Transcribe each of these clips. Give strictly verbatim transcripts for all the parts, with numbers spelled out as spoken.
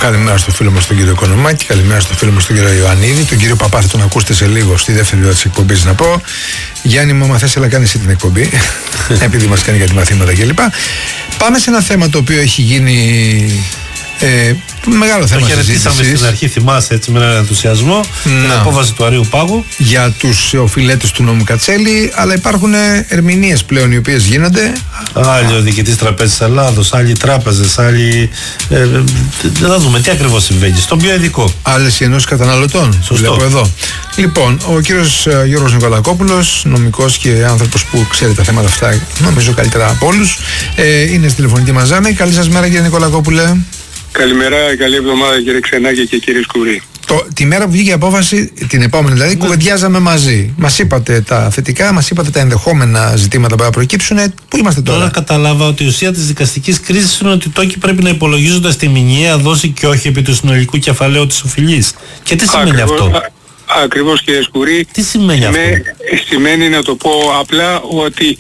Καλημέρα στο φίλο μας τον κύριο Οικονομάκη, καλημέρα στο φίλο μας τον κύριο Ιωαννίδη, τον κύριο Παπά θα τον ακούσετε σε λίγο στη δεύτερη ώρα της εκπομπής να πω. Γιάννη μου, άμα θες, έλα κάνει εσύ την εκπομπή, επειδή μας κάνει κάτι μαθήματα κλπ. Πάμε σε ένα θέμα το οποίο έχει γίνει ε, μεγάλο θέμα συζήτησης. Το χαιρετήσαμε στην αρχή, θυμάσαι, έτσι με έναν ενθουσιασμό, την απόφαση του Αρείου Πάγου. Για τους οφειλέτες του νόμου Κατσέλη, αλλά υπάρχουν ερμηνείες πλέον οι οποίες γίνονται. Άλλοι ο διοικητής Τραπέζης Ελλάδος, άλλοι τράπεζες, άλλοι. Ε, ε, δεν θα δούμε τι ακριβώς συμβαίνει. Στον πιο ειδικό. Άλλες οι ενώσεις καταναλωτών. Σωστό. Βλέπω εδώ. Λοιπόν, ο κύριος Γιώργος Νικολακόπουλος, νομικός και άνθρωπος που ξέρει τα θέματα αυτά, νομίζω καλύτερα από όλους, ε, είναι στη τηλεφωνική μας γραμμή. Καλή σας μέρα, κύριε Νικολακόπουλε. Καλημέρα, καλή εβδομάδα κύριε Ξενάκη και κύριε Σκουρή. Το, τη μέρα που βγήκε η απόφαση, την επόμενη δηλαδή, ναι, κουβεντιάζαμε μαζί. Μας είπατε τα θετικά, μας είπατε τα ενδεχόμενα ζητήματα που θα προκύψουν. Πού είμαστε τώρα? Τώρα καταλάβα ότι η ουσία της δικαστικής κρίσης είναι ότι οι τόκοι πρέπει να υπολογίζονται στη μηνιαία δόση και όχι επί του συνολικού κεφαλαίου της οφειλής. Και τι σημαίνει Ακριβώς, αυτό? Α, ακριβώς κύριε Σκουρή. Τι σημαίνει αυτό? Σημαίνει, να το πω απλά, ότι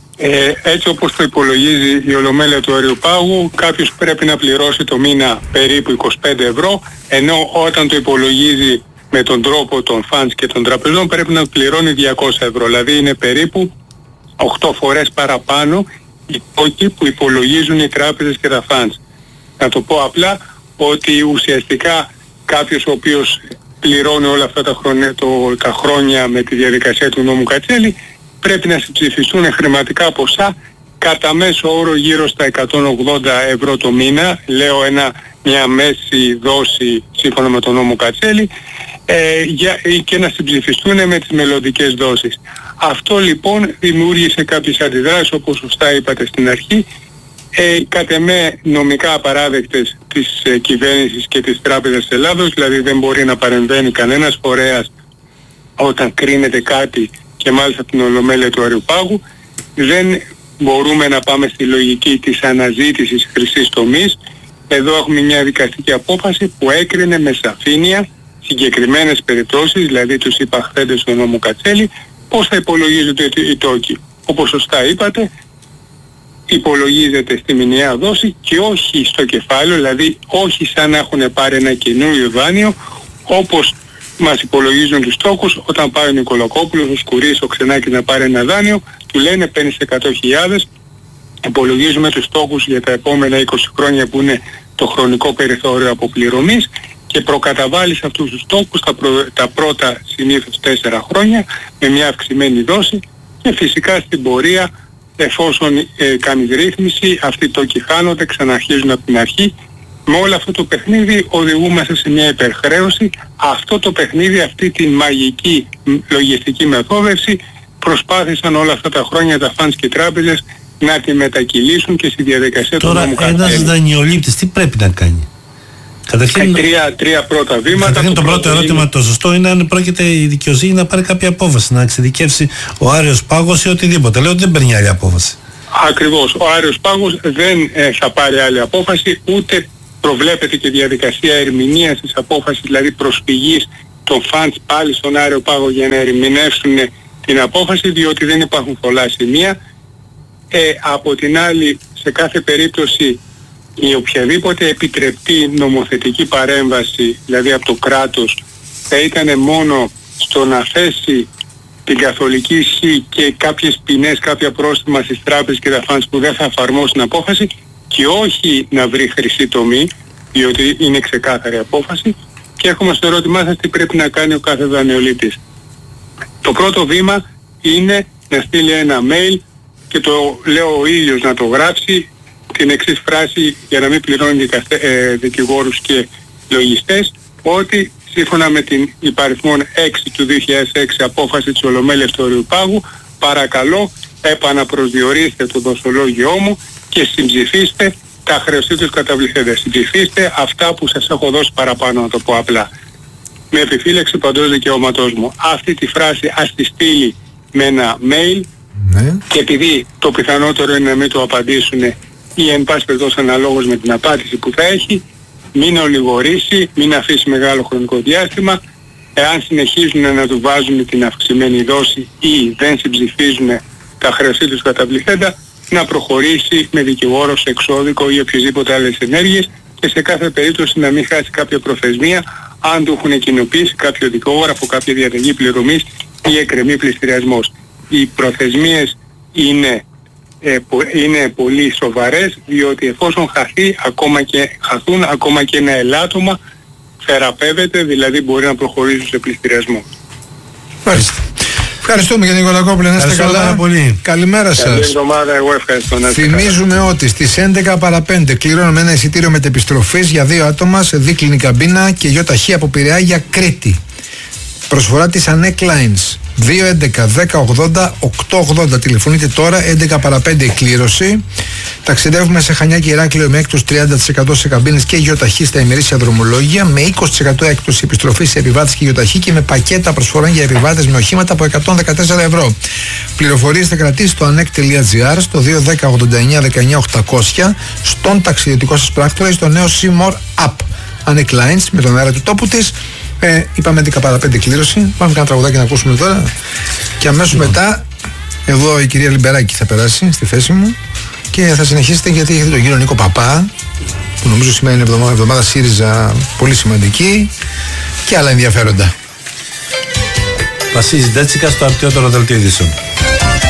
Ε, έτσι όπως το υπολογίζει η Ολομέλεια του Αριοπάγου, κάποιος πρέπει να πληρώσει το μήνα περίπου είκοσι πέντε ευρώ, ενώ όταν το υπολογίζει με τον τρόπο των funds και των τραπεζών πρέπει να πληρώνει διακόσια ευρώ. Δηλαδή είναι περίπου οκτώ φορές παραπάνω οι τόκοι που υπολογίζουν οι τράπεζες και τα funds. Να το πω απλά ότι ουσιαστικά κάποιος ο οποίος πληρώνει όλα αυτά τα χρόνια, το, τα χρόνια με τη διαδικασία του νόμου Κατσέλη, πρέπει να συμψηφιστούν χρηματικά ποσά κατά μέσο όρο γύρω στα εκατόν ογδόντα ευρώ το μήνα, λέω ένα, μια μέση δόση σύμφωνα με τον νόμο Κατσέλη, ε, για, και να συμψηφιστούν με τις μελλοντικές δόσεις. Αυτό λοιπόν δημιούργησε κάποιες αντιδράσεις, όπως σωστά είπατε στην αρχή, ε, κατ' εμέ νομικά απαράδεκτες της ε, κυβέρνησης και της Τράπεζας Ελλάδος, δηλαδή δεν μπορεί να παρεμβαίνει κανένας φορέας όταν κρίνεται κάτι, και μάλιστα την Ολομέλεια του Αριοπάγου. Δεν μπορούμε να πάμε στη λογική της αναζήτησης χρυσής τομής. Εδώ έχουμε μια δικαστική απόφαση που έκρινε με σαφήνεια συγκεκριμένες περιπτώσεις, δηλαδή τους υπαχθέντες του νόμου Κατσέλη, πώς θα υπολογίζονται οι τόκοι. Όπως σωστά είπατε, υπολογίζεται στη μηνιαία δόση και όχι στο κεφάλαιο, δηλαδή όχι σαν να έχουν πάρει ένα καινούριο δάνειο, όπως μας υπολογίζουν τους τόκους όταν πάει ο Νικολακόπουλος, ο Σκουρής, ο Ξενάκης να πάρει ένα δάνειο, του λένε παίρνεις εκατό χιλιάδες, υπολογίζουμε τους τόκους για τα επόμενα είκοσι χρόνια που είναι το χρονικό περιθώριο αποπληρωμής και προκαταβάλεις αυτούς τους τόκους τα, προ... τα πρώτα συνήθως τέσσερα χρόνια με μια αυξημένη δόση και φυσικά στην πορεία, εφόσον ε, κάνεις ρύθμιση, αυτοί οι τόκοι χάνονται, ξαναρχίζουν από την αρχή. Με όλο αυτό το παιχνίδι οδηγούμαστε σε μια υπερχρέωση. Αυτό το παιχνίδι, αυτή τη μαγική λογιστική μεθόδευση προσπάθησαν όλα αυτά τα χρόνια τα funds και οι τράπεζες να τη μετακυλήσουν και στη διαδικασία του νόμου Κατσέλη. Τώρα ένας δανειολήπτης τι πρέπει να κάνει? Καταρχήν, τρία, τρία πρώτα βήματα. Καταρχήν το, το πρώτο ερώτημα είναι... το σωστό είναι αν πρόκειται η δικαιοσύνη να πάρει κάποια απόφαση, να εξειδικεύσει ο Άρεος Πάγος ή οτιδήποτε. Λέω ότι δεν παίρνει άλλη απόφαση. Ακριβώς. Ο Άρεος Πάγος δεν ε, θα πάρει άλλη απόφαση, ούτε προβλέπεται και διαδικασία ερμηνείας της απόφασης, δηλαδή προσφυγής των funds πάλι στον Άρεο Πάγο για να ερμηνεύσουν την απόφαση, διότι δεν υπάρχουν πολλά σημεία. Ε, από την άλλη, σε κάθε περίπτωση η οποιαδήποτε επιτρεπτή νομοθετική παρέμβαση, δηλαδή από το κράτος, θα ήταν μόνο στο να θέσει την καθολική ισχύ και κάποιες ποινές, κάποια πρόστιμα στις τράπεζες και τα funds που δεν θα εφαρμόσουν την απόφαση, και όχι να βρει χρυσή τομή, διότι είναι ξεκάθαρη απόφαση. Και έρχομαι στο ερώτημά σας τι πρέπει να κάνει ο κάθε δανειολήπτης. Το πρώτο βήμα είναι να στείλει ένα mail και το λέω ο ίδιος να το γράψει, την εξής φράση για να μην πληρώνει δικαστε, ε, δικηγόρους και λογιστές, ότι σύμφωνα με την υπαριθμόν έξι του δύο χιλιάδες έξι απόφαση της Ολομέλειας του Αριοπάγου, παρακαλώ επαναπροσδιορίστε το δοσολόγιό μου και συμψηφίστε τα χρεωστήτως καταβληθέντα. Συμψηφίστε αυτά που σας έχω δώσει παραπάνω, να το πω απλά. Με επιφύλαξη παντός δικαιώματός μου. Αυτή τη φράση ας τη στείλει με ένα mail, ναι, και επειδή το πιθανότερο είναι να μην το απαντήσουν ή εν πάση περιπτώσει αναλόγως με την απάντηση που θα έχει, μην ολιγορήσει, μην αφήσει μεγάλο χρονικό διάστημα. Εάν συνεχίζουν να του βάζουν την αυξημένη δόση ή δεν συμψηφίζουν τα χρεωστήτως καταβληθέντα, να προχωρήσει με δικηγόρο σε εξώδικο ή οποιασδήποτε άλλες ενέργειες, και σε κάθε περίπτωση να μην χάσει κάποια προθεσμία αν του έχουν κοινοποιήσει κάποιο δικόγραφο, κάποια διαταγή πληρωμής ή εκκρεμεί πληστηριασμός. Οι προθεσμίες είναι, ε, είναι πολύ σοβαρές, διότι εφόσον χαθεί, ακόμα και, χαθούν ακόμα και ένα ελάττωμα, θεραπεύεται, δηλαδή μπορεί να προχωρήσει σε πληστηριασμό. Μάλιστα. Ευχαριστούμε κύριε Νικολακόπουλε, να είστε καλά. Πολύ. Καλημέρα σας. Καλή εβδομάδα, εγώ ευχαριστώ. Να είστε Θυμίζουμε καλά. Ότι στις έντεκα παρά πέντε κληρώνουμε ένα εισιτήριο μετεπιστροφής για δύο άτομα σε δίκλινη καμπίνα και γιοταχή από Πειραιά για Κρήτη. Προσφορά της Ανέκ Lines. δύο έντεκα δέκα ογδόντα οκτακόσια ογδόντα. Τηλεφωνείτε τώρα, έντεκα παρά πέντε η κλήρωση. Ταξιδεύουμε σε Χανιά και Ηράκλειο με έκπτωση τριάντα τοις εκατό σε καμπίνες και γιοταχή στα ημερήσια δρομολόγια, με είκοσι τοις εκατό έκπτωση επιστροφή σε επιβάτες και γιοταχή και με πακέτα προσφορών για επιβάτες με οχήματα από εκατόν δεκατέσσερα ευρώ. Πληροφορίες θα κρατήσει στο ανεκ τελεία τζι άρ, στο δύο δέκα ογδόντα εννιά δεκαεννιά οκτακόσια, στον ταξιδιωτικό σας πράκτορα ή στο νέο Seymour App. Ανέκ Lines με τον αέρα του τόπου της. Ε, είπαμε έντεκα παρά πέντε κλήρωση. Πάμε κάνα τραγουδάκι να ακούσουμε τώρα. Και αμέσως μετά, εδώ η κυρία Λιμπεράκη θα περάσει στη θέση μου και θα συνεχίσετε γιατί έχετε τον κύριο Νίκο Παπά, που νομίζω σήμερα είναι εβδομάδα, εβδομάδα ΣΥΡΙΖΑ πολύ σημαντική και άλλα ενδιαφέροντα. Βασίλης Ντέτσικας στο αρτιότερο δελτίο ειδήσεων.